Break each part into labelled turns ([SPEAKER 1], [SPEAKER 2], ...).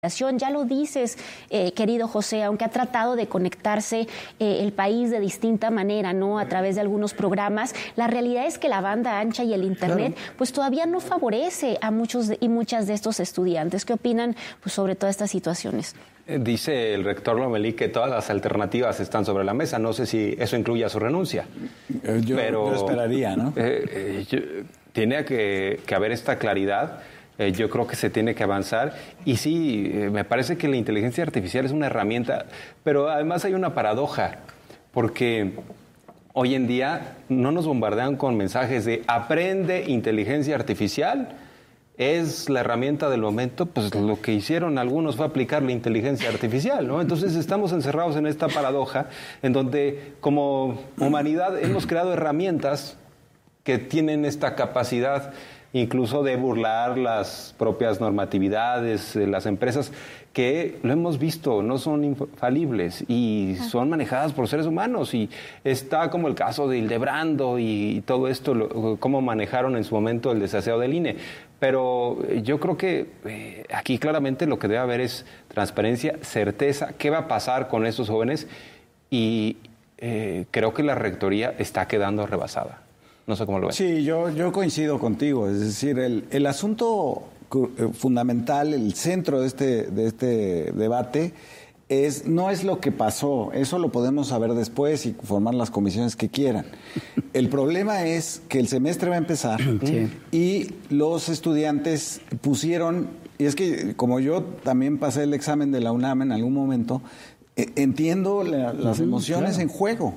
[SPEAKER 1] Ya lo dices, querido José, aunque ha tratado de conectarse el país de distinta manera, ¿no? A través de algunos programas, la realidad es que la banda ancha y el internet, pues todavía no favorece a muchos y muchas de estos estudiantes. ¿Qué opinan, pues, sobre todas estas situaciones?
[SPEAKER 2] Dice el rector Lomelí que todas las alternativas están sobre la mesa. No sé si eso incluye a su renuncia.
[SPEAKER 3] Yo esperaría, ¿no?
[SPEAKER 2] Tiene que haber esta claridad. Yo creo que se tiene que avanzar y sí, me parece que la inteligencia artificial es una herramienta, pero además hay una paradoja, porque hoy en día no nos bombardean con mensajes de aprende inteligencia artificial, es la herramienta del momento. Pues lo que hicieron algunos fue aplicar la inteligencia artificial, ¿no? Entonces estamos encerrados en esta paradoja en donde como humanidad hemos creado herramientas que tienen esta capacidad incluso de burlar las propias normatividades de las empresas, que lo hemos visto, no son infalibles y son manejadas por seres humanos. Y está como el caso de Hildebrando y todo esto, cómo manejaron en su momento el desaseo del INE. Pero yo creo que aquí claramente lo que debe haber es transparencia, certeza, qué va a pasar con estos jóvenes, y creo que la rectoría está quedando rebasada. No sé cómo lo ves.
[SPEAKER 3] Sí, yo coincido contigo. Es decir, el asunto fundamental, el centro de este debate no es lo que pasó. Eso lo podemos saber después y formar las comisiones que quieran. El problema es que el semestre va a empezar y los estudiantes pusieron, y es que como yo también pasé el examen de la UNAM en algún momento, entiendo las emociones en juego.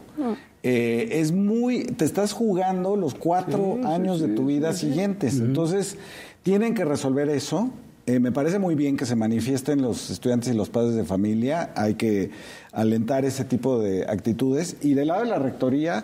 [SPEAKER 3] Te estás jugando los 4 años de tu vida siguientes. Entonces, tienen que resolver eso. Me parece muy bien que se manifiesten los estudiantes y los padres de familia. Hay que alentar ese tipo de actitudes. Y del lado de la rectoría,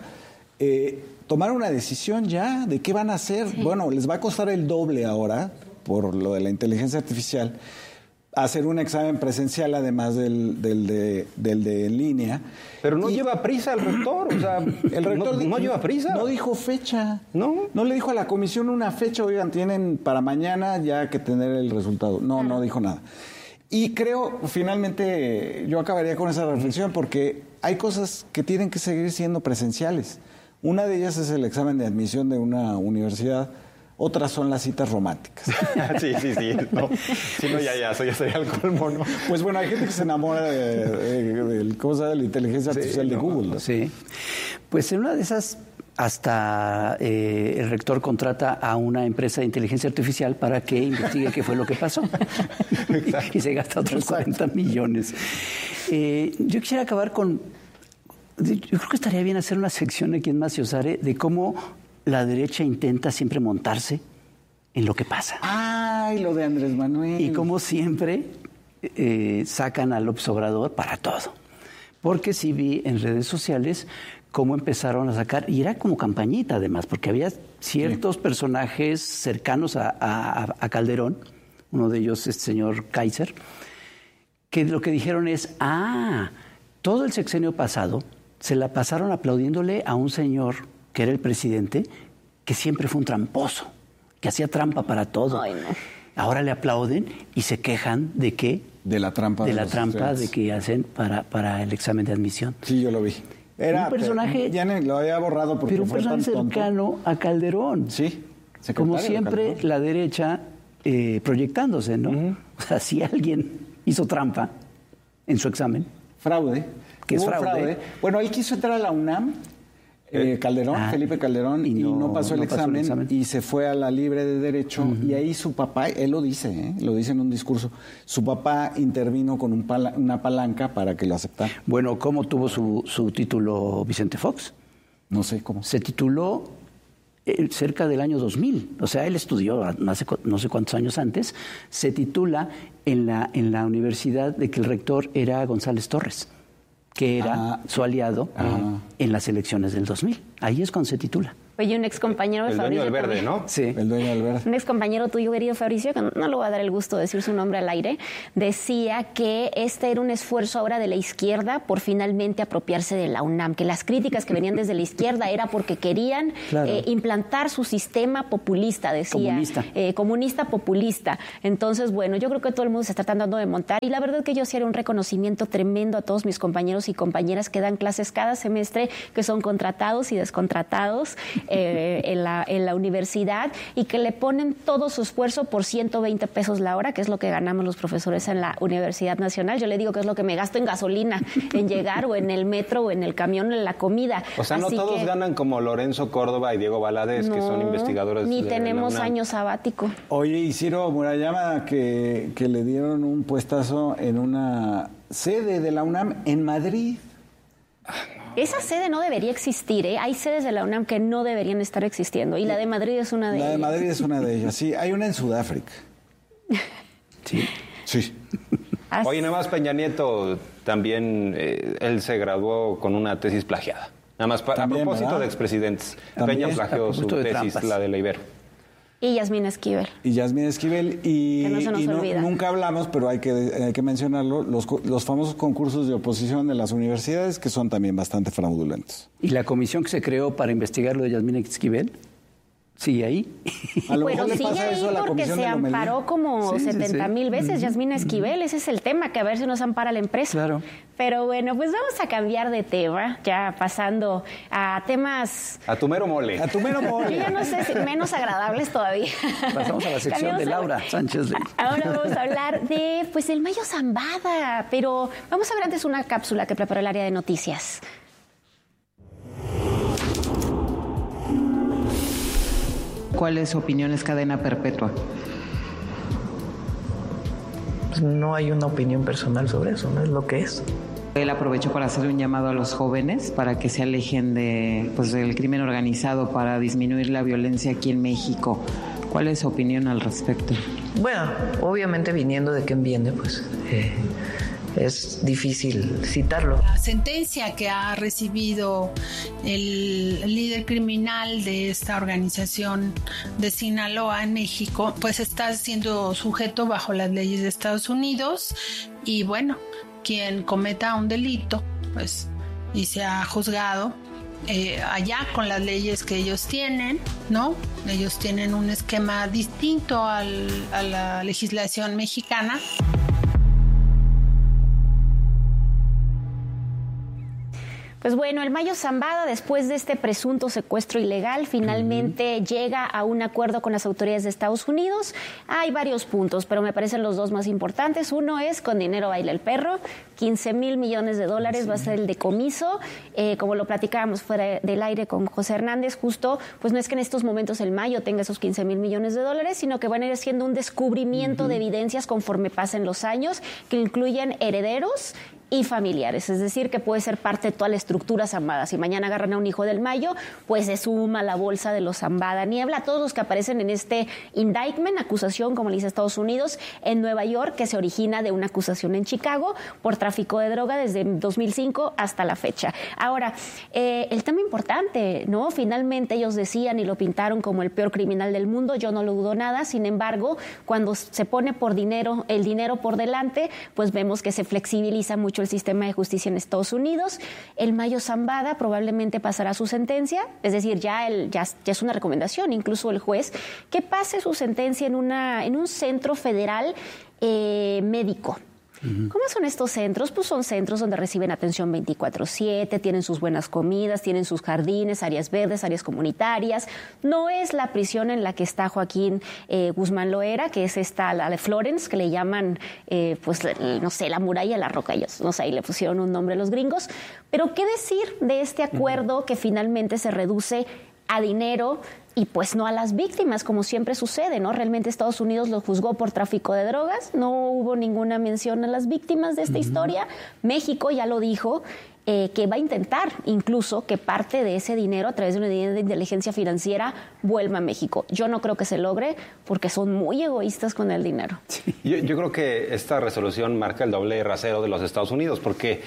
[SPEAKER 3] tomar una decisión ya de qué van a hacer. Bueno, les va a costar el doble ahora, por lo de la inteligencia artificial, hacer un examen presencial además del de en línea.
[SPEAKER 2] Pero no lleva prisa el rector, o sea, el rector no lleva prisa.
[SPEAKER 3] No dijo fecha. No le dijo a la comisión una fecha, oigan, tienen para mañana ya que tener el resultado. No dijo nada. Y creo, finalmente, yo acabaría con esa reflexión porque hay cosas que tienen que seguir siendo presenciales. Una de ellas es el examen de admisión de una universidad. Otras son las citas románticas.
[SPEAKER 2] Sí. No. Si no, ya sería el colmo, ¿no?
[SPEAKER 3] Pues bueno, hay gente que se enamora de la inteligencia artificial de Google, ¿no?
[SPEAKER 4] Sí. Pues en una de esas, hasta el rector contrata a una empresa de inteligencia artificial para que investigue qué fue lo que pasó. Y se gasta otros 40 millones. Yo quisiera acabar con... Yo creo que estaría bien hacer una sección aquí en Maciosare de cómo la derecha intenta siempre montarse en lo que pasa.
[SPEAKER 3] ¡Ay, lo de Andrés Manuel!
[SPEAKER 4] Y como siempre sacan al López Obrador para todo. Porque sí vi en redes sociales cómo empezaron a sacar, y era como campañita además, porque había ciertos personajes cercanos a Calderón, uno de ellos es el señor Kaiser, que lo que dijeron es, todo el sexenio pasado se la pasaron aplaudiéndole a un señor que era el presidente, que siempre fue un tramposo, que hacía trampa para todo. Ay, no. Ahora le aplauden y se quejan de que...
[SPEAKER 3] De la trampa.
[SPEAKER 4] De la trampa de que hacen para el examen de admisión.
[SPEAKER 3] Sí, yo lo vi. Era
[SPEAKER 4] un personaje...
[SPEAKER 3] Ya lo había borrado porque
[SPEAKER 4] pero un personaje cercano a Calderón.
[SPEAKER 3] Sí.
[SPEAKER 4] Como siempre, la derecha proyectándose, ¿no? O sea, si alguien hizo trampa en su examen...
[SPEAKER 3] Fraude.
[SPEAKER 4] Que es fraude.
[SPEAKER 3] Bueno, él quiso entrar a la UNAM... Felipe Calderón, y no pasó el examen y se fue a la libre de Derecho, y ahí su papá, él lo dice en un discurso, su papá intervino con una palanca para que lo aceptara.
[SPEAKER 4] Bueno, ¿cómo tuvo su título Vicente Fox?
[SPEAKER 3] No sé cómo.
[SPEAKER 4] Se tituló cerca del año 2000, o sea, él estudió no sé cuántos años antes, se titula en la universidad de que el rector era González Torres, que era su aliado en las elecciones del 2000. Ahí es cuando se titula.
[SPEAKER 1] Oye, un excompañero de Fabricio.
[SPEAKER 2] El dueño del verde, ¿no?
[SPEAKER 4] Sí.
[SPEAKER 3] El dueño del verde.
[SPEAKER 1] Un excompañero tuyo, querido Fabricio, que no le voy a dar el gusto de decir su nombre al aire, decía que este era un esfuerzo ahora de la izquierda por finalmente apropiarse de la UNAM, que las críticas que venían desde la izquierda era porque querían implantar su sistema populista, decía. Comunista populista. Entonces, bueno, yo creo que todo el mundo se está tratando de montar y la verdad que yo sí haré un reconocimiento tremendo a todos mis compañeros y compañeras que dan clases cada semestre, que son contratados y descontratados en la universidad y que le ponen todo su esfuerzo por 120 pesos la hora, que es lo que ganamos los profesores en la Universidad Nacional. Yo le digo que es lo que me gasto en gasolina, en llegar o en el metro o en el camión, en la comida.
[SPEAKER 2] O sea, no todos ganan como Lorenzo Córdoba y Diego Valadez, que son investigadores
[SPEAKER 1] ni
[SPEAKER 2] de
[SPEAKER 1] tenemos
[SPEAKER 2] la UNAM.
[SPEAKER 1] Año sabático.
[SPEAKER 3] Oye, y Ciro Murayama, que le dieron un puestazo en una sede de la UNAM en Madrid.
[SPEAKER 1] Esa sede no debería existir, ¿eh? Hay sedes de la UNAM que no deberían estar existiendo y la de Madrid es una de ellas.
[SPEAKER 3] La de Madrid es una de ellas, sí. Hay una en Sudáfrica.
[SPEAKER 4] Sí.
[SPEAKER 3] Sí.
[SPEAKER 2] Oye, nada más Peña Nieto también, él se graduó con una tesis plagiada. Nada más, a propósito, ¿verdad?, de expresidentes.
[SPEAKER 3] También,
[SPEAKER 2] Peña plagió su tesis,
[SPEAKER 4] trampas.
[SPEAKER 2] la de la Ibero.
[SPEAKER 1] Y Yasmín Esquivel.
[SPEAKER 3] Y Yasmín Esquivel. Y,
[SPEAKER 1] que no se nos olvida.
[SPEAKER 3] Nunca hablamos, pero hay que mencionarlo, los famosos concursos de oposición de las universidades, que son también bastante fraudulentos.
[SPEAKER 4] ¿Y la comisión que se creó para investigar lo de Yasmín Esquivel? ¿Sigue ahí?
[SPEAKER 3] A lo
[SPEAKER 1] Bueno,
[SPEAKER 3] mejor le
[SPEAKER 1] sigue
[SPEAKER 3] pasa
[SPEAKER 1] ahí
[SPEAKER 3] eso a la
[SPEAKER 1] porque
[SPEAKER 3] comisión
[SPEAKER 1] se
[SPEAKER 3] de Lomelí.
[SPEAKER 1] amparó como 70,000 veces Yasmín Esquivel. Ese es el tema, que a ver si nos ampara la empresa.
[SPEAKER 4] Claro.
[SPEAKER 1] Pero bueno, pues vamos a cambiar de tema, ya pasando a temas...
[SPEAKER 2] A tu mero mole.
[SPEAKER 3] A tu mero
[SPEAKER 1] Yo
[SPEAKER 3] mole.
[SPEAKER 1] ya no sé si menos agradables todavía.
[SPEAKER 4] Pasamos a la sección
[SPEAKER 1] Cambiamos
[SPEAKER 4] de Laura Sánchez Ley.
[SPEAKER 1] Ahora vamos a hablar de, pues, el Mayo Zambada. Pero vamos a ver antes una cápsula que preparó el área de noticias.
[SPEAKER 5] ¿Cuál es su opinión? ¿Es cadena perpetua?
[SPEAKER 6] Pues no hay una opinión personal sobre eso, no es lo que es.
[SPEAKER 5] Él aprovechó para hacer un llamado a los jóvenes para que se alejen del crimen organizado, para disminuir la violencia aquí en México. ¿Cuál es su opinión al respecto?
[SPEAKER 6] Bueno, obviamente viniendo de quien viene, pues es difícil citarlo.
[SPEAKER 7] La sentencia que ha recibido el líder criminal de esta organización de Sinaloa en México, pues está siendo sujeto bajo las leyes de Estados Unidos y bueno, quien cometa un delito, pues y sea juzgado allá con las leyes que ellos tienen, ¿no? Ellos tienen un esquema distinto a la legislación mexicana.
[SPEAKER 1] Pues bueno, el Mayo Zambada, después de este presunto secuestro ilegal, finalmente llega a un acuerdo con las autoridades de Estados Unidos. Hay varios puntos, pero me parecen los dos más importantes. Uno es: con dinero baila el perro. 15,000 millones de dólares va a ser el decomiso. Como lo platicábamos fuera del aire con José Hernández, justo, pues no es que en estos momentos el Mayo tenga esos 15,000 millones de dólares, sino que van a ir haciendo un descubrimiento de evidencias conforme pasen los años, que incluyen herederos y familiares, es decir, que puede ser parte de toda la estructura Zambada. Si mañana agarran a un hijo del Mayo, pues se suma a la bolsa de los Zambada Niebla, todos los que aparecen en este indictment, acusación, como le dice Estados Unidos, en Nueva York, que se origina de una acusación en Chicago por tráfico de droga desde 2005 hasta la fecha. Ahora, el tema importante, ¿no? Finalmente ellos decían y lo pintaron como el peor criminal del mundo, yo no lo dudo nada, sin embargo, cuando se pone por dinero, el dinero por delante, pues vemos que se flexibiliza mucho el sistema de justicia en Estados Unidos. El Mayo Zambada probablemente pasará su sentencia, es decir, ya es una recomendación, incluso el juez, que pase su sentencia en un centro federal médico. ¿Cómo son estos centros? Pues son centros donde reciben atención 24/7, tienen sus buenas comidas, tienen sus jardines, áreas verdes, áreas comunitarias. No es la prisión en la que está Joaquín Guzmán Loera, que es la de Florence, que le llaman, no sé, la muralla de la roca. Ellos, no sé, ahí le pusieron un nombre a los gringos. Pero ¿qué decir de este acuerdo que finalmente se reduce a dinero y pues no a las víctimas, como siempre sucede, ¿no? Realmente Estados Unidos lo juzgó por tráfico de drogas, no hubo ninguna mención a las víctimas de esta historia. México ya lo dijo, que va a intentar incluso que parte de ese dinero a través de una medida de inteligencia financiera vuelva a México. Yo no creo que se logre porque son muy egoístas con el dinero.
[SPEAKER 2] Yo creo que esta resolución marca el doble rasero de los Estados Unidos, porque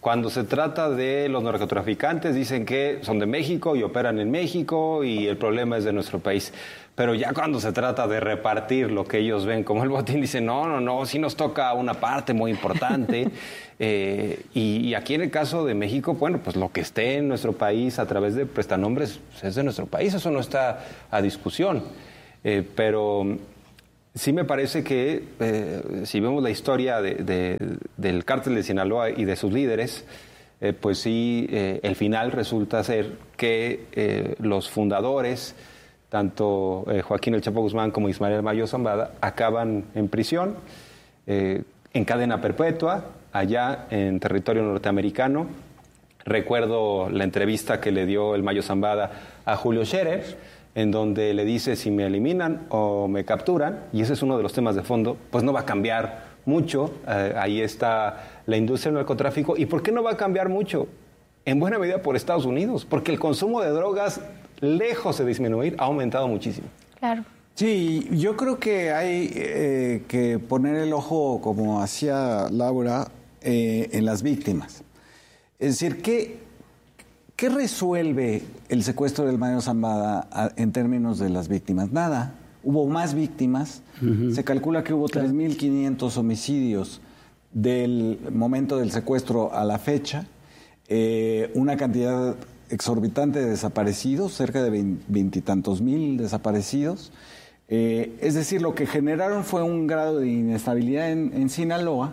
[SPEAKER 2] Cuando se trata de los narcotraficantes, dicen que son de México y operan en México y el problema es de nuestro país. Pero ya cuando se trata de repartir lo que ellos ven como el botín, dicen, no, sí nos toca una parte muy importante. Y aquí en el caso de México, bueno, pues lo que esté en nuestro país a través de prestanombres es de nuestro país, eso no está a discusión. Pero sí me parece que si vemos la historia del cártel de Sinaloa y de sus líderes, pues sí, el final resulta ser que los fundadores, tanto Joaquín El Chapo Guzmán como Ismael Mayo Zambada, acaban en prisión, en cadena perpetua, allá en territorio norteamericano. Recuerdo la entrevista que le dio el Mayo Zambada a Julio Scherer, en donde le dice, si me eliminan o me capturan, y ese es uno de los temas de fondo, pues no va a cambiar mucho. Ahí está la industria del narcotráfico. ¿Y por qué no va a cambiar mucho? En buena medida por Estados Unidos, porque el consumo de drogas, lejos de disminuir, ha aumentado muchísimo.
[SPEAKER 1] Claro.
[SPEAKER 3] Sí, yo creo que hay que poner el ojo, como hacía Laura, en las víctimas. Es decir, ¿qué resuelve el secuestro del Mayo Zambada en términos de las víctimas? Nada. Hubo más víctimas. Se calcula que hubo 3.500 homicidios del momento del secuestro a la fecha. Una cantidad exorbitante de desaparecidos, cerca de 20 y tantos mil desaparecidos. Es decir, lo que generaron fue un grado de inestabilidad en Sinaloa,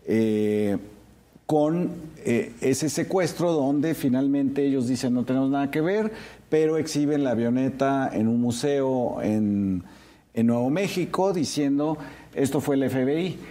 [SPEAKER 3] con ese secuestro donde finalmente ellos dicen no tenemos nada que ver, pero exhiben la avioneta en un museo en Nuevo México diciendo esto fue el FBI.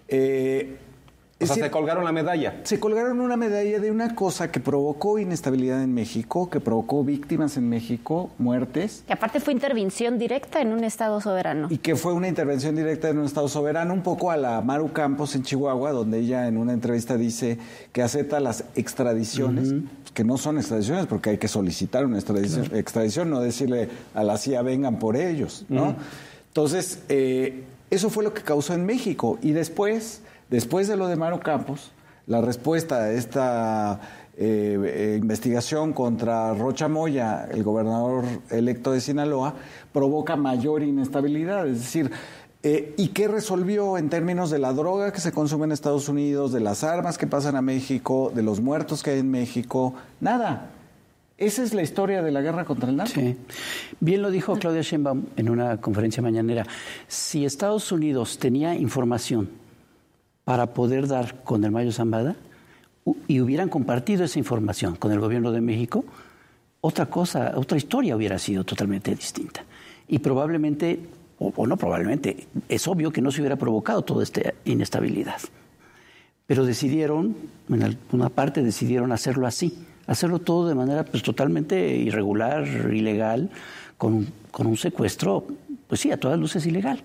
[SPEAKER 2] O sea, se colgaron la medalla.
[SPEAKER 3] Se colgaron una medalla de una cosa que provocó inestabilidad en México, que provocó víctimas en México, muertes.
[SPEAKER 1] Que aparte fue intervención directa en un Estado soberano.
[SPEAKER 3] Y que fue una intervención directa en un Estado soberano, un poco a la Maru Campos en Chihuahua, donde ella en una entrevista dice que acepta las extradiciones, que no son extradiciones porque hay que solicitar una extradición, no decirle a la CIA vengan por ellos, ¿no? Entonces, eso fue lo que causó en México. Y después de lo de Maru Campos, la respuesta a esta investigación contra Rocha Moya, el gobernador electo de Sinaloa, provoca mayor inestabilidad. Es decir, ¿y qué resolvió en términos de la droga que se consume en Estados Unidos, de las armas que pasan a México, de los muertos que hay en México? Nada. Esa es la historia de la guerra contra el narco.
[SPEAKER 4] Sí. Bien lo dijo Claudia Sheinbaum en una conferencia mañanera. Si Estados Unidos tenía información para poder dar con el Mayo Zambada y hubieran compartido esa información con el gobierno de México, otra historia hubiera sido totalmente distinta. Y probablemente, o no probablemente, es obvio que no se hubiera provocado toda esta inestabilidad. Pero decidieron, en alguna parte decidieron hacerlo así, hacerlo todo de manera pues totalmente irregular, ilegal, con un secuestro, pues sí, a todas luces ilegal.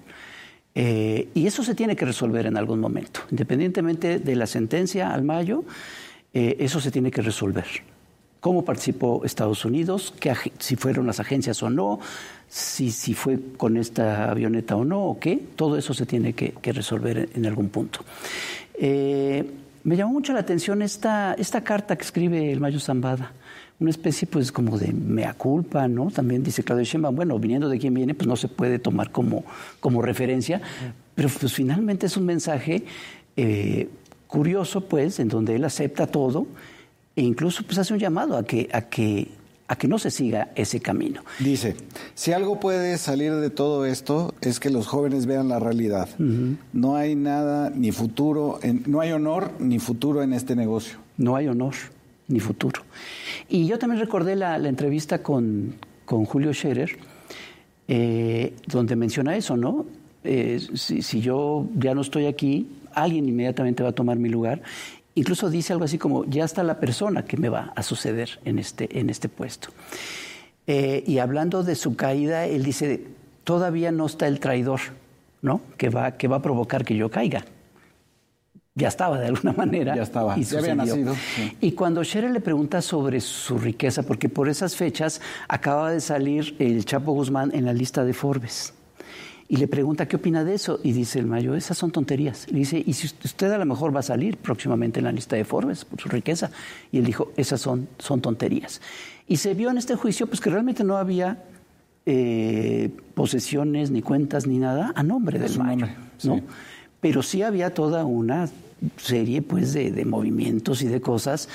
[SPEAKER 4] Y eso se tiene que resolver en algún momento. Independientemente de la sentencia al Mayo, eso se tiene que resolver. ¿Cómo participó Estados Unidos? Si fueron las agencias o no, si fue con esta avioneta o no, o qué. Todo eso se tiene que resolver en algún punto. Me llamó mucho la atención esta carta que escribe el Mayo Zambada. Una especie pues como de mea culpa, ¿no? También dice Claudia Sheinbaum, bueno, viniendo de quien viene, pues no se puede tomar como referencia, pero pues finalmente es un mensaje curioso, pues, en donde él acepta todo e incluso pues hace un llamado a que no se siga ese camino.
[SPEAKER 3] Dice, si algo puede salir de todo esto es que los jóvenes vean la realidad. No hay nada ni futuro, no hay honor ni futuro en este negocio.
[SPEAKER 4] No hay honor ni futuro. Y yo también recordé la entrevista con Julio Scherer, donde menciona eso, ¿no? Si yo ya no estoy aquí, alguien inmediatamente va a tomar mi lugar. Incluso dice algo así como, ya está la persona que me va a suceder en este puesto. Y hablando de su caída, él dice, todavía no está el traidor, ¿no? Que va a provocar que yo caiga. Ya estaba de alguna manera.
[SPEAKER 3] Ya estaba,
[SPEAKER 4] y
[SPEAKER 3] ya había nacido. Sí.
[SPEAKER 4] Y cuando Scherer le pregunta sobre su riqueza, porque por esas fechas acaba de salir el Chapo Guzmán en la lista de Forbes. Y le pregunta qué opina de eso. Y dice el Mayo, esas son tonterías. Le dice, y si usted a lo mejor va a salir próximamente en la lista de Forbes por su riqueza. Y él dijo, esas son tonterías. Y se vio en este juicio pues que realmente no había posesiones, ni cuentas, ni nada a nombre del Mayo, ¿no? Sí. Pero sí había toda una serie pues de movimientos y de cosas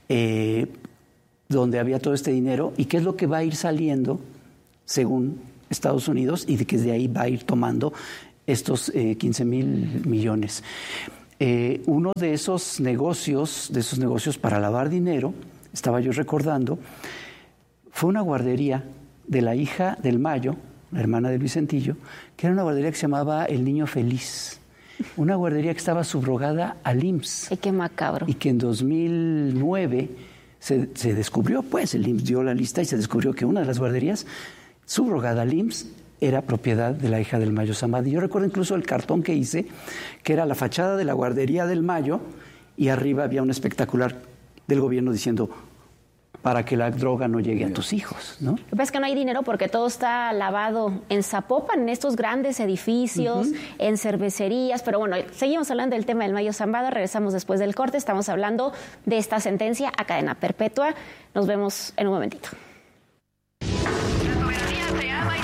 [SPEAKER 4] donde había todo este dinero. ¿Y qué es lo que va a ir saliendo según Estados Unidos? Y de que de ahí va a ir tomando estos 15,000 millones. Uno de esos negocios para lavar dinero, estaba yo recordando, fue una guardería de la hija del Mayo, la hermana de Vicentillo, que era una guardería que se llamaba El Niño Feliz. Una guardería que estaba subrogada al IMSS.
[SPEAKER 1] ¡Qué macabro!
[SPEAKER 4] Y que en 2009 se descubrió, pues el IMSS dio la lista y se descubrió que una de las guarderías subrogada al IMSS era propiedad de la hija del Mayo Zambada. Y yo recuerdo incluso el cartón que hice, que era la fachada de la guardería del Mayo, y arriba había un espectacular del gobierno diciendo, para que la droga no llegue a tus hijos, ¿no?
[SPEAKER 1] Lo que pasa es que no hay dinero porque todo está lavado en Zapopan, en estos grandes edificios, en cervecerías. Pero bueno, seguimos hablando del tema del Mayo Zambada, regresamos después del corte, estamos hablando de esta sentencia a cadena perpetua. Nos vemos en un momentito.
[SPEAKER 8] La soberanía se ama y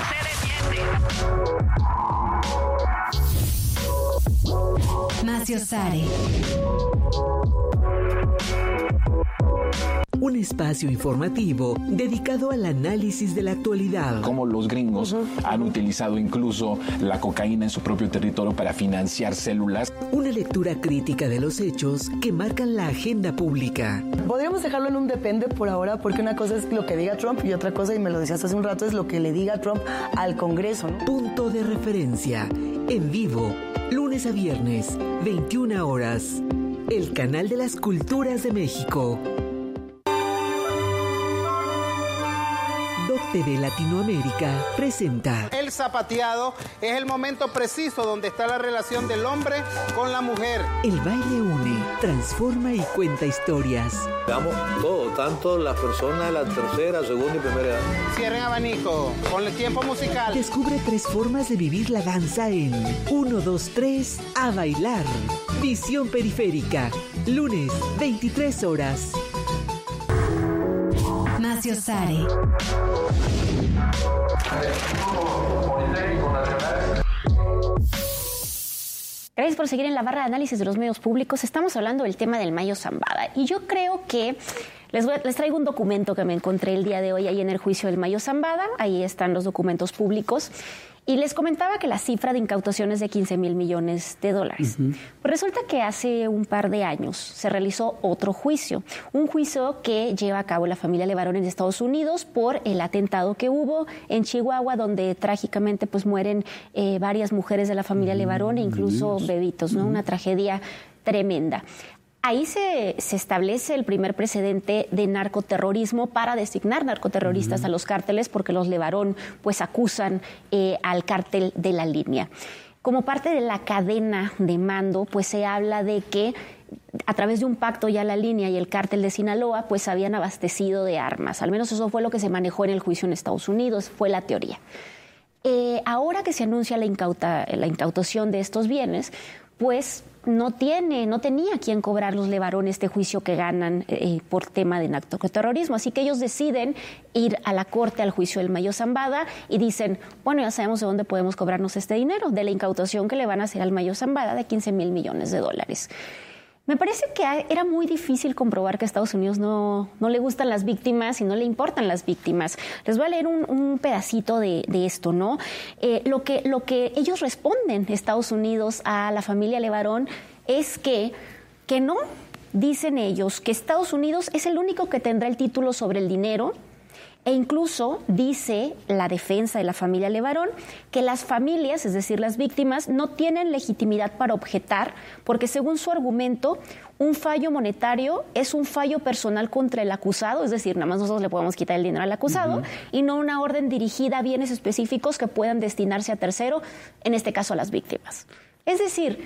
[SPEAKER 8] se defiende.
[SPEAKER 9] Macio Sare. Un espacio informativo dedicado al análisis de la actualidad.
[SPEAKER 10] Como los gringos han utilizado incluso la cocaína en su propio territorio para financiar células.
[SPEAKER 9] Una lectura crítica de los hechos que marcan la agenda pública.
[SPEAKER 11] Podríamos dejarlo en un depende por ahora, porque una cosa es lo que diga Trump y otra cosa, y me lo decías hace un rato, es lo que le diga Trump al Congreso, ¿no?
[SPEAKER 9] Punto de referencia. En vivo, lunes a viernes, 21 horas. El canal de las culturas de México. TV Latinoamérica presenta.
[SPEAKER 12] El zapateado es el momento preciso donde está la relación del hombre con la mujer.
[SPEAKER 9] El baile une, transforma y cuenta historias.
[SPEAKER 13] Damos todo, tanto las personas de la tercera, segunda y primera edad.
[SPEAKER 12] Cierren abanico con el tiempo musical.
[SPEAKER 9] Descubre 3 formas de vivir la danza en 1, 2, 3, a bailar. Visión periférica, lunes, 23 horas. Macio Sare.
[SPEAKER 1] Gracias por seguir en la barra de análisis de los medios públicos. Estamos hablando del tema del Mayo Zambada y yo creo que les traigo un documento que me encontré el día de hoy ahí en el juicio del Mayo Zambada. Ahí están los documentos públicos. Y les comentaba que la cifra de incautación es de 15,000 millones de dólares. Pues resulta que hace un par de años se realizó otro juicio, un juicio que lleva a cabo la familia Levarón en Estados Unidos por el atentado que hubo en Chihuahua, donde trágicamente pues mueren varias mujeres de la familia Levarón e incluso bebitos, ¿no? Una tragedia tremenda. Ahí se establece el primer precedente de narcoterrorismo para designar narcoterroristas a los cárteles, porque los Levarón pues acusan al cártel de la línea. Como parte de la cadena de mando, pues se habla de que a través de un pacto ya la línea y el cártel de Sinaloa pues habían abastecido de armas. Al menos eso fue lo que se manejó en el juicio en Estados Unidos, fue la teoría. Ahora que se anuncia la incautación de estos bienes, pues no tenía quien cobrar los Levarón este juicio que ganan por tema de narcoterrorismo. Así que ellos deciden ir a la corte, al juicio del Mayo Zambada, y dicen, bueno, ya sabemos de dónde podemos cobrarnos este dinero, de la incautación que le van a hacer al Mayo Zambada de 15,000 millones de dólares. Me parece que era muy difícil comprobar que a Estados Unidos no le gustan las víctimas y no le importan las víctimas. Les voy a leer un pedacito de esto, ¿no? Lo que ellos responden, Estados Unidos, a la familia Levarón es que no, dicen ellos, que Estados Unidos es el único que tendrá el título sobre el dinero. E incluso dice la defensa de la familia Levarón que las familias, es decir, las víctimas, no tienen legitimidad para objetar porque, según su argumento, un fallo monetario es un fallo personal contra el acusado, es decir, nada más nosotros le podemos quitar el dinero al acusado y no una orden dirigida a bienes específicos que puedan destinarse a tercero, en este caso a las víctimas. Es decir,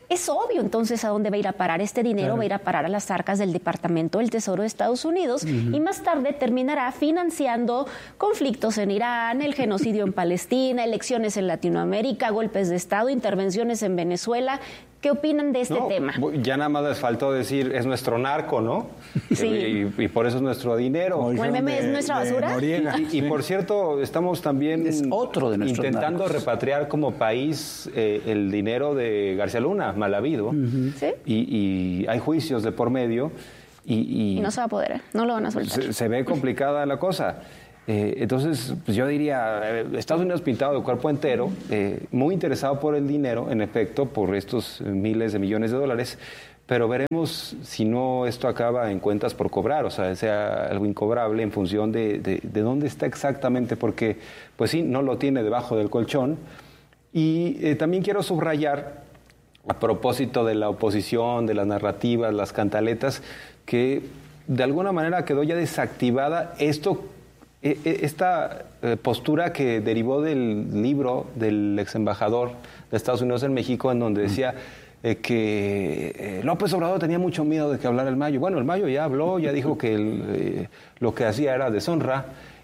[SPEAKER 1] Es obvio entonces a dónde va a ir a parar este dinero, va a ir a parar a las arcas del Departamento del Tesoro de Estados Unidos y más tarde terminará financiando conflictos en Irán, el genocidio en Palestina, elecciones en Latinoamérica, golpes de Estado, intervenciones en Venezuela. ¿Qué opinan de este tema?
[SPEAKER 2] Ya nada más les faltó decir, es nuestro narco, ¿no?
[SPEAKER 1] Sí.
[SPEAKER 2] Y por eso es nuestro dinero.
[SPEAKER 1] ¿O el meme es nuestra basura?
[SPEAKER 2] Y por cierto, estamos también intentando repatriar como país el dinero de García Luna, mal habido.
[SPEAKER 1] ¿Sí?
[SPEAKER 2] Y hay juicios de por medio. Y
[SPEAKER 1] no se va a poder, no lo van a soltar.
[SPEAKER 2] Se ve complicada la cosa. Entonces, pues yo diría, Estados Unidos pintado de cuerpo entero, muy interesado por el dinero, en efecto, por estos miles de millones de dólares, pero veremos si no esto acaba en cuentas por cobrar, o sea algo incobrable en función de dónde está exactamente, porque, pues sí, no lo tiene debajo del colchón. Y también quiero subrayar, a propósito de la oposición, de las narrativas, las cantaletas, que de alguna manera quedó ya desactivada esta postura que derivó del libro del ex embajador de Estados Unidos en México, en donde decía que López Obrador tenía mucho miedo de que hablara el Mayo. Bueno, el Mayo ya habló, ya dijo que lo que hacía era deshonra,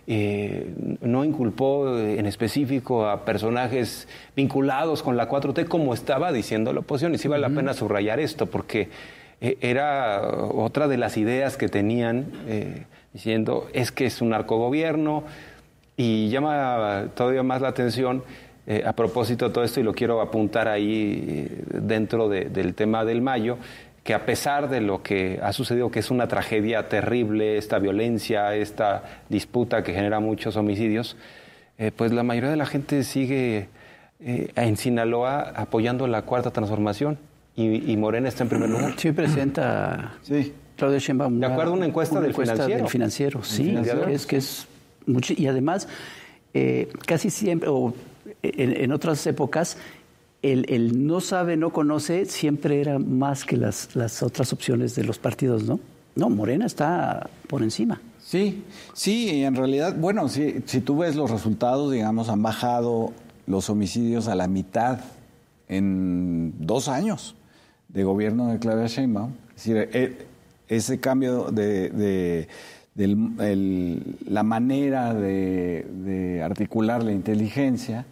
[SPEAKER 2] no inculpó en específico a personajes vinculados con la 4T, como estaba diciendo la oposición, y sí vale la pena subrayar esto, porque era otra de las ideas que tenían, diciendo es que es un narcogobierno, y llama todavía más la atención a propósito de todo esto, y lo quiero apuntar ahí dentro del tema del Mayo, que a pesar de lo que ha sucedido, que es una tragedia terrible, esta violencia, esta disputa que genera muchos homicidios, pues la mayoría de la gente sigue en Sinaloa apoyando la Cuarta Transformación, y Morena está en primer lugar.
[SPEAKER 4] Sí, presenta Claudia Sheinbaum.
[SPEAKER 2] De acuerdo a una encuesta del
[SPEAKER 4] Financiero. Sí, es que es mucho, y además casi siempre, o en otras épocas, el no sabe, no conoce, siempre era más que las otras opciones de los partidos, ¿no? No, Morena está por encima.
[SPEAKER 3] Sí, en realidad, bueno, si tú ves los resultados, digamos, han bajado los homicidios a la mitad en 2 años de gobierno de Claudia Sheinbaum. Es decir, ese cambio de la manera de articular la inteligencia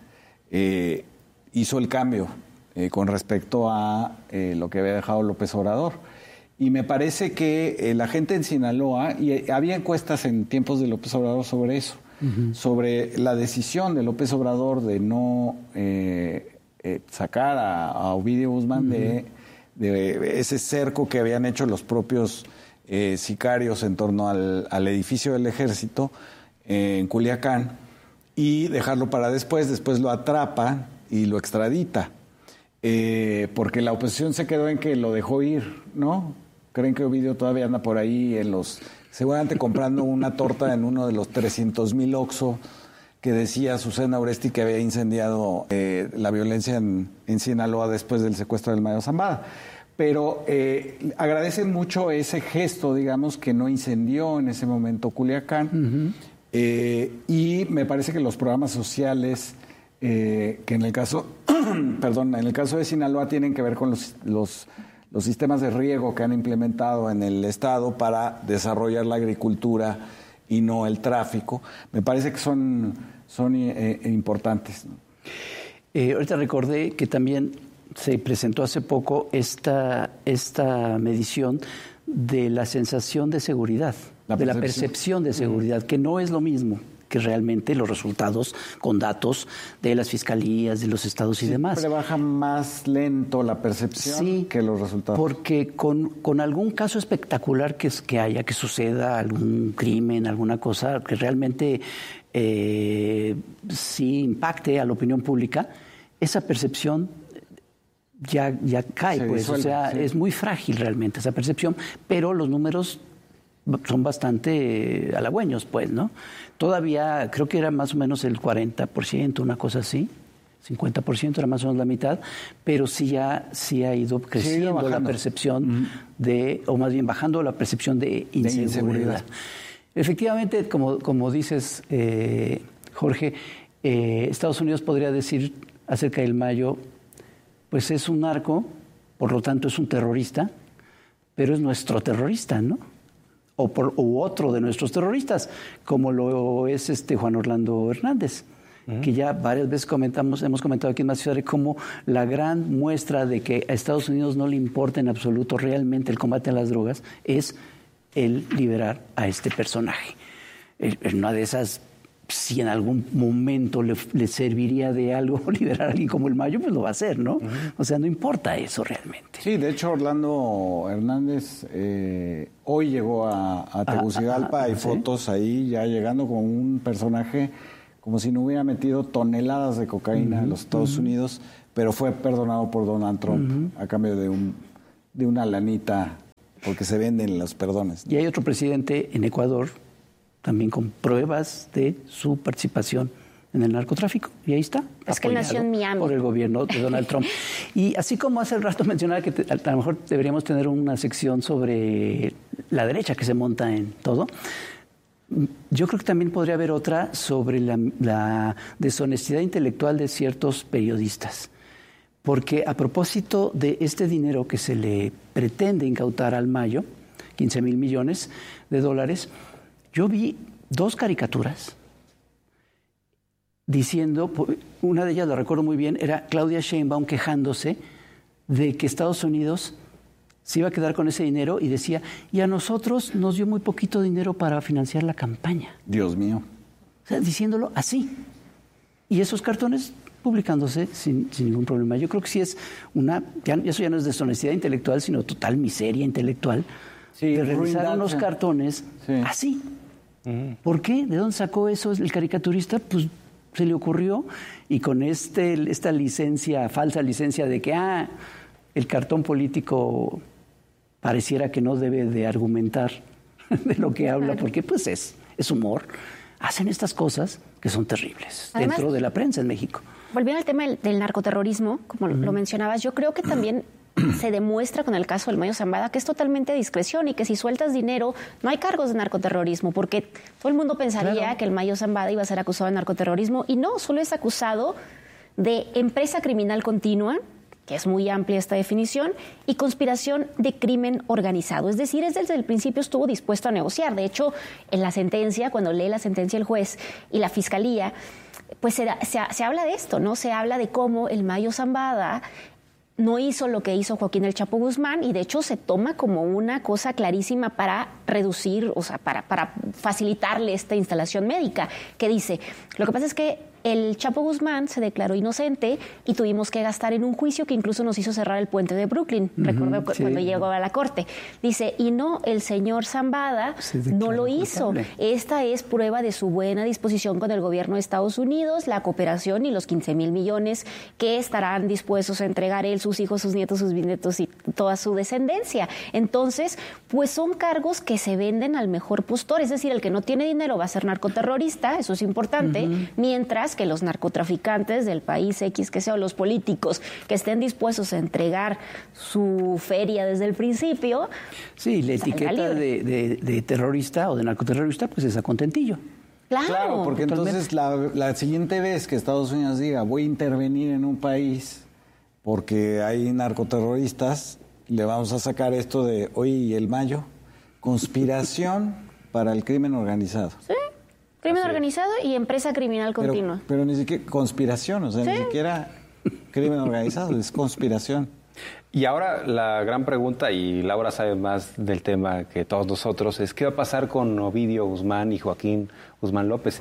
[SPEAKER 3] hizo el cambio con respecto a lo que había dejado López Obrador. Y me parece que la gente en Sinaloa, y había encuestas en tiempos de López Obrador sobre eso, sobre la decisión de López Obrador de no sacar a Ovidio Guzmán de ese cerco que habían hecho los propios sicarios en torno al edificio del ejército en Culiacán, y dejarlo para después lo atrapa y lo extradita, porque la oposición se quedó en que lo dejó ir, ¿no? Creen que Ovidio todavía anda por ahí seguramente comprando una torta en uno de los 300,000 Oxxo que decía Susana Oresti que había incendiado la violencia en Sinaloa después del secuestro del Mayo Zambada. Pero agradecen mucho ese gesto, digamos, que no incendió en ese momento Culiacán. Y me parece que los programas sociales, que en el caso, en el caso de Sinaloa tienen que ver con los sistemas de riego que han implementado en el Estado para desarrollar la agricultura y no el tráfico, me parece que son importantes.
[SPEAKER 4] Ahorita recordé que también se presentó hace poco esta medición de la sensación de seguridad, de la percepción de seguridad, que no es lo mismo que realmente los resultados con datos de las fiscalías, de los estados y demás.
[SPEAKER 3] Siempre baja más lento la percepción que los resultados.
[SPEAKER 4] Porque con algún caso espectacular que suceda, algún crimen, alguna cosa que realmente sí impacte a la opinión pública, esa percepción ya cae, es muy frágil realmente esa percepción, pero los números son bastante halagüeños, pues, ¿no? Todavía creo que era más o menos el 40%, una cosa así, 50% era más o menos la mitad, pero sí ha ido creciendo la percepción o más bien bajando la percepción de inseguridad. Efectivamente, como dices, Jorge, Estados Unidos podría decir acerca del Mayo, pues es un narco por lo tanto es un terrorista, pero es nuestro terrorista, ¿no? U otro de nuestros terroristas, como lo es Juan Orlando Hernández, que ya varias veces hemos comentado aquí en Más Ciudad como la gran muestra de que a Estados Unidos no le importa en absoluto realmente el combate a las drogas es el liberar a este personaje. En una de esas, si en algún momento le serviría de algo liberar a alguien como el Mayo, pues lo va a hacer, ¿no? O sea, no importa eso realmente.
[SPEAKER 3] Sí, de hecho Orlando Hernández hoy llegó a Tegucigalpa, hay fotos ahí ya llegando con un personaje como si no hubiera metido toneladas de cocaína en los Estados Unidos, pero fue perdonado por Donald Trump a cambio de una lanita, porque se venden los perdones, ¿no?
[SPEAKER 4] Y hay otro presidente en Ecuador, también con pruebas de su participación en el narcotráfico, y ahí está.
[SPEAKER 1] Es que nació en Miami.
[SPEAKER 4] Por el gobierno de Donald Trump. Y así como hace el rato mencionaba que a lo mejor deberíamos tener una sección sobre la derecha que se monta en todo, yo creo que también podría haber otra sobre la deshonestidad intelectual de ciertos periodistas. Porque a propósito de este dinero que se le pretende incautar al Mayo, 15,000 millones de dólares, yo vi 2 caricaturas diciendo, una de ellas la recuerdo muy bien, era Claudia Sheinbaum quejándose de que Estados Unidos se iba a quedar con ese dinero y decía, y a nosotros nos dio muy poquito dinero para financiar la campaña.
[SPEAKER 3] Dios mío.
[SPEAKER 4] O sea, diciéndolo así. Y esos cartones publicándose sin ningún problema. Yo creo que sí es eso ya no es deshonestidad intelectual, sino total miseria intelectual, de realizar unos cartones así. ¿Por qué? ¿De dónde sacó eso el caricaturista? Pues se le ocurrió, y con esta licencia, falsa licencia de que el cartón político pareciera que no debe de argumentar de lo que habla, porque pues es humor. Hacen estas cosas que son terribles. Además, dentro de la prensa en México.
[SPEAKER 1] Volviendo al tema del narcoterrorismo, como lo mencionabas, yo creo que también se demuestra con el caso del Mayo Zambada que es totalmente a discreción y que si sueltas dinero no hay cargos de narcoterrorismo, porque todo el mundo pensaría que el Mayo Zambada iba a ser acusado de narcoterrorismo y no, solo es acusado de empresa criminal continua, que es muy amplia esta definición, y conspiración de crimen organizado. Es decir, desde el principio estuvo dispuesto a negociar. De hecho, en la sentencia, cuando lee la sentencia el juez y la fiscalía, pues se habla de esto, ¿no? Se habla de cómo el Mayo Zambada no hizo lo que hizo Joaquín El Chapo Guzmán, y de hecho se toma como una cosa clarísima para reducir, o sea, para facilitarle esta instalación médica, que dice, lo que pasa es que el Chapo Guzmán se declaró inocente y tuvimos que gastar en un juicio que incluso nos hizo cerrar el puente de Brooklyn. Recuerdo cuando llegó a la corte. Dice, y no, el señor Zambada no lo hizo. Culpable. Esta es prueba de su buena disposición con el gobierno de Estados Unidos, la cooperación y los 15,000 millones que estarán dispuestos a entregar él, sus hijos, sus nietos, sus bisnietos y toda su descendencia. Entonces, pues son cargos que se venden al mejor postor. Es decir, el que no tiene dinero va a ser narcoterrorista, eso es importante, mientras que los narcotraficantes del país X, que sea, o los políticos que estén dispuestos a entregar su feria desde el principio.
[SPEAKER 4] Sí, la etiqueta de terrorista o de narcoterrorista, pues es a contentillo.
[SPEAKER 3] Claro, porque entonces la siguiente vez que Estados Unidos diga voy a intervenir en un país porque hay narcoterroristas, le vamos a sacar esto de, oye, el Mayo, conspiración para el crimen organizado.
[SPEAKER 1] Sí. Crimen organizado y empresa criminal continua.
[SPEAKER 3] Pero ni siquiera conspiración, o sea, ni siquiera crimen organizado, es conspiración.
[SPEAKER 2] Y ahora la gran pregunta, y Laura sabe más del tema que todos nosotros, es qué va a pasar con Ovidio Guzmán y Joaquín Guzmán López.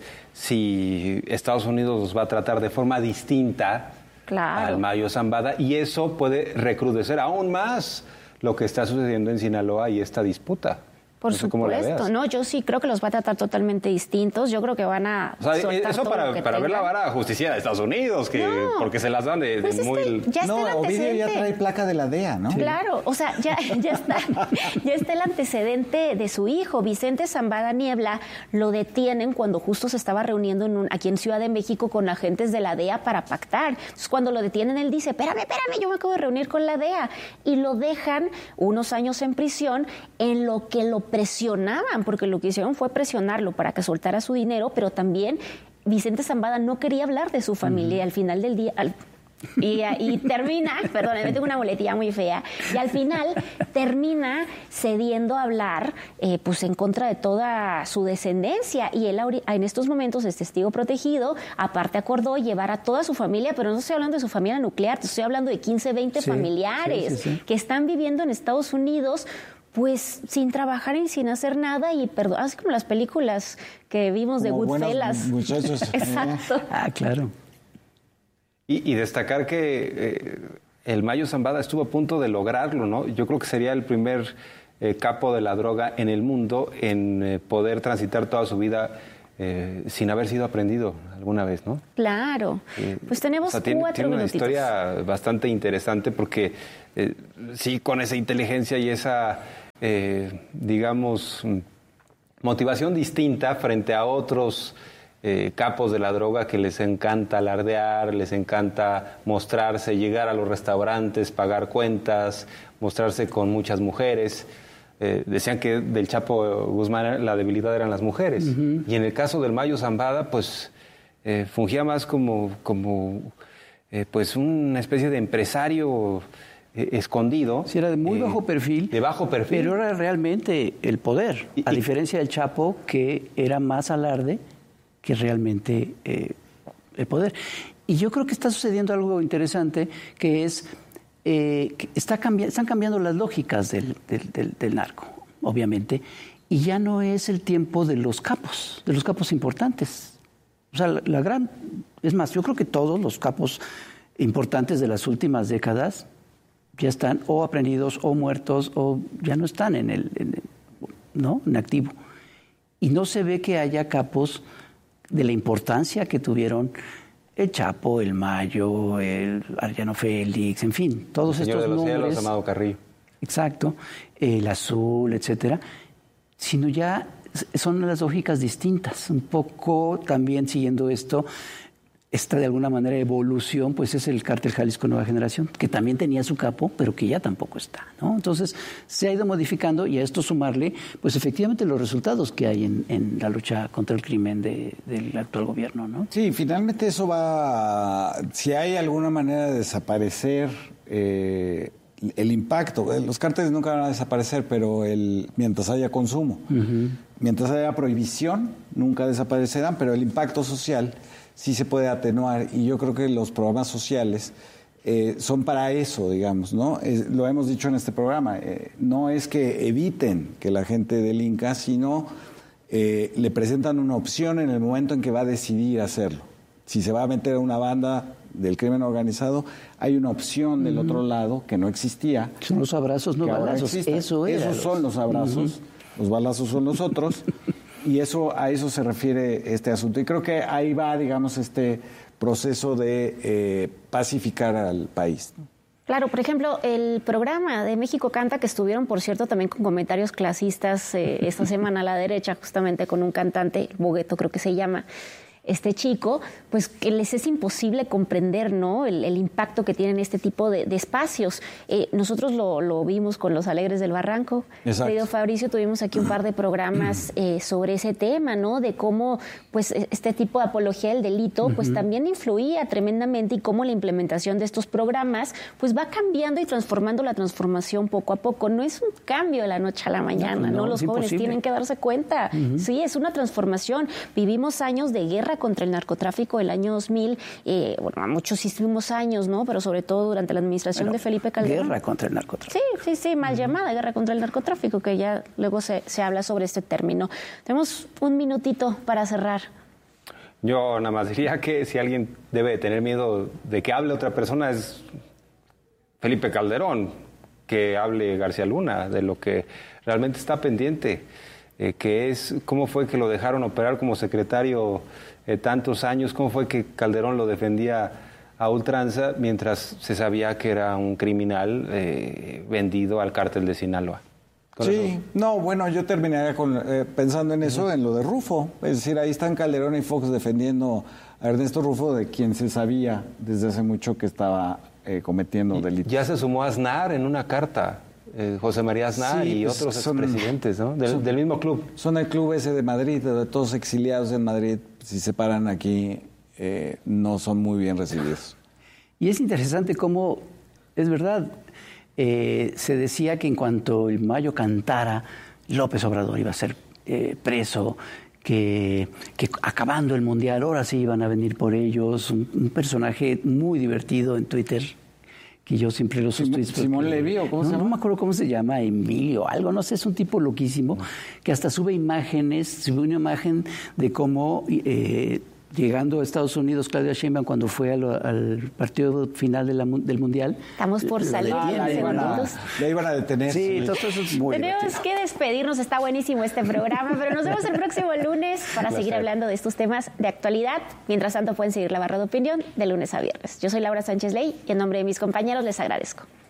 [SPEAKER 2] Si Estados Unidos los va a tratar de forma distinta al Mayo Zambada, y eso puede recrudecer aún más lo que está sucediendo en Sinaloa y esta disputa.
[SPEAKER 1] Por supuesto, no, yo sí creo que los va a tratar totalmente distintos. Yo creo que van a
[SPEAKER 2] eso para ver la vara justiciera de Estados Unidos, porque se las dan de pues muy...
[SPEAKER 3] Ovidio ya trae placa de la DEA, ¿no?
[SPEAKER 1] Claro, o sea, ya está el antecedente de su hijo. Vicente Zambada Niebla lo detienen cuando justo se estaba reuniendo aquí en Ciudad de México con agentes de la DEA para pactar. Entonces, cuando lo detienen, él dice, espérame, yo me acabo de reunir con la DEA. Y lo dejan unos años en prisión en lo que lo presionaban, porque lo que hicieron fue presionarlo para que soltara su dinero, pero también Vicente Zambada no quería hablar de su familia. Al final del día, Y termina, perdón, me tengo una muletilla muy fea, y al final termina cediendo a hablar pues en contra de toda su descendencia, y él en estos momentos es testigo protegido. Aparte acordó llevar a toda su familia, pero no estoy hablando de su familia nuclear, estoy hablando de 15, 20 familiares que están viviendo en Estados Unidos, pues sin trabajar y sin hacer nada, y así como las películas que vimos como de Goodfellas.
[SPEAKER 3] Muchachos.
[SPEAKER 1] Exacto.
[SPEAKER 4] Claro.
[SPEAKER 2] Y destacar que el Mayo Zambada estuvo a punto de lograrlo, ¿no? Yo creo que sería el primer capo de la droga en el mundo en poder transitar toda su vida sin haber sido aprendido alguna vez, ¿no?
[SPEAKER 1] Claro. Pues tenemos 4 minutitos.
[SPEAKER 2] Tiene una historia bastante interesante porque sí, con esa inteligencia y esa, digamos, motivación distinta frente a otros capos de la droga que les encanta alardear, les encanta mostrarse, llegar a los restaurantes, pagar cuentas, mostrarse con muchas mujeres. Decían que del Chapo Guzmán la debilidad eran las mujeres. Y en el caso del Mayo Zambada, pues fungía más como pues una especie de empresario escondido.
[SPEAKER 4] Sí, era de muy bajo perfil.
[SPEAKER 2] De bajo perfil.
[SPEAKER 4] Pero era realmente el poder, a diferencia del Chapo, que era más alarde que realmente el poder. Y yo creo que está sucediendo algo interesante, que es que están cambiando las lógicas del narco, obviamente, y ya no es el tiempo de los capos importantes. O sea, es más, yo creo que todos los capos importantes de las últimas décadas ya están o aprendidos o muertos o ya no están en activo. Y no se ve que haya capos de la importancia que tuvieron el Chapo, el Mayo, el Arellano Félix, en fin, todos
[SPEAKER 2] el
[SPEAKER 4] estos
[SPEAKER 2] señor de los
[SPEAKER 4] nombres.
[SPEAKER 2] Cielos, Amado Carrillo.
[SPEAKER 4] Exacto, el Azul, etcétera, sino ya son las lógicas distintas. Un poco también siguiendo esta de alguna manera evolución, pues es el Cártel Jalisco Nueva Generación, que también tenía su capo, pero que ya tampoco está, ¿no? Entonces se ha ido modificando, y a esto sumarle, pues efectivamente los resultados que hay en la lucha contra el crimen del actual gobierno, ¿no?
[SPEAKER 3] Sí, finalmente eso si hay alguna manera de desaparecer el impacto, los cárteles nunca van a desaparecer, pero mientras haya consumo, mientras haya prohibición, nunca desaparecerán, pero el impacto social sí se puede atenuar, y yo creo que los programas sociales son para eso, digamos, ¿no? Lo hemos dicho en este programa, no es que eviten que la gente delinca, sino le presentan una opción en el momento en que va a decidir hacerlo. Si se va a meter a una banda del crimen organizado, hay una opción del otro lado que no existía.
[SPEAKER 4] Son los abrazos, no balazos.
[SPEAKER 3] Esos son los abrazos, los balazos son los otros. Y a eso se refiere este asunto. Y creo que ahí va, digamos, este proceso de pacificar al país.
[SPEAKER 1] Claro, por ejemplo, el programa de México Canta, que estuvieron, por cierto, también con comentarios clasistas esta semana a la derecha, justamente con un cantante, Bogueto creo que se llama, este chico, pues que les es imposible comprender, ¿no?, el impacto que tienen este tipo de espacios. Nosotros lo vimos con Los Alegres del Barranco. Querido Fabricio, tuvimos aquí un par de programas sobre ese tema, ¿no?, de cómo pues este tipo de apología del delito pues también influía tremendamente, y cómo la implementación de estos programas pues va cambiando y transformando la transformación poco a poco. No es un cambio de la noche a la mañana, ¿no? Los jóvenes tienen que darse cuenta. Sí, es una transformación. Vivimos años de guerra contra el narcotráfico del año 2000, muchísimos años, ¿no? Pero sobre todo durante la administración de Felipe Calderón.
[SPEAKER 4] Guerra contra el narcotráfico.
[SPEAKER 1] Sí, mal llamada guerra contra el narcotráfico, que ya luego se habla sobre este término. Tenemos un minutito para cerrar.
[SPEAKER 2] Yo nada más diría que si alguien debe tener miedo de que hable otra persona es Felipe Calderón, que hable García Luna, de lo que realmente está pendiente, que es cómo fue que lo dejaron operar como secretario tantos años, cómo fue que Calderón lo defendía a ultranza mientras se sabía que era un criminal vendido al cártel de Sinaloa.
[SPEAKER 3] Yo terminaría pensando en eso, en lo de Rufo. Es decir, ahí están Calderón y Fox defendiendo a Ernesto Rufo, de quien se sabía desde hace mucho que estaba cometiendo delitos.
[SPEAKER 2] Ya se sumó Aznar en una carta, José María Aznar y otros expresidentes, ¿no? Del mismo club.
[SPEAKER 3] Son el club ese de Madrid, de todos exiliados en Madrid. Si se paran aquí, no son muy bien recibidos.
[SPEAKER 4] Y es interesante cómo, es verdad, se decía que en cuanto el Mayo cantara, López Obrador iba a ser preso, que acabando el Mundial, ahora sí iban a venir por ellos. Un personaje muy divertido en Twitter, que yo siempre lo sustituí.
[SPEAKER 3] Simón Levy, ¿o cómo se llama?
[SPEAKER 4] No me acuerdo cómo se llama, Emilio, algo, no sé, es un tipo loquísimo, que hasta sube imágenes, sube una imagen de cómo llegando a Estados Unidos, Claudia Sheinbaum, cuando fue al partido final del Mundial.
[SPEAKER 1] Estamos por salir.
[SPEAKER 3] La iban a detener.
[SPEAKER 4] Sí, todo eso es muy
[SPEAKER 1] Tenemos
[SPEAKER 4] divertido.
[SPEAKER 1] que despedirnos, está buenísimo este programa, pero nos vemos el próximo lunes para seguir hablando de estos temas de actualidad. Mientras tanto, pueden seguir La Barra de Opinión de lunes a viernes. Yo soy Laura Sánchez Ley y en nombre de mis compañeros les agradezco.